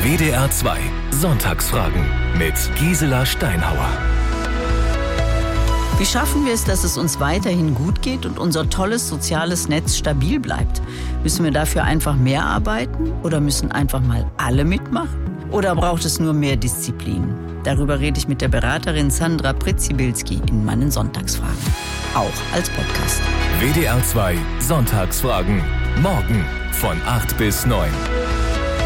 WDR 2 Sonntagsfragen mit Gisela Steinhauer. Wie schaffen wir es, dass es uns weiterhin gut geht und unser tolles soziales Netz stabil bleibt? Müssen wir dafür einfach mehr arbeiten oder müssen einfach mal alle mitmachen? Oder braucht es nur mehr Disziplin? Darüber rede ich mit der Beraterin Sandra Pretzibilski in meinen Sonntagsfragen. Auch als Podcast. WDR 2 Sonntagsfragen. Morgen von 8 bis 9.